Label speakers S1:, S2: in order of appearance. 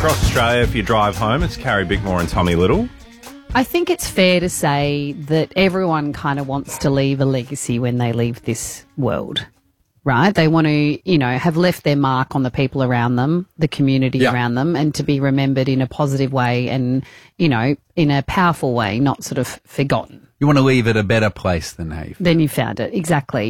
S1: across Australia, if you drive home, it's Carrie Bickmore and Tommy Little.
S2: I think it's fair to say that everyone kind of wants to leave a legacy when they leave this world, right? They want to, have left their mark on the people around them, the community around them, and to be remembered in a positive way and, in a powerful way, not sort of forgotten.
S3: You want to leave it a better place than how you found it.
S2: Then you found it, exactly.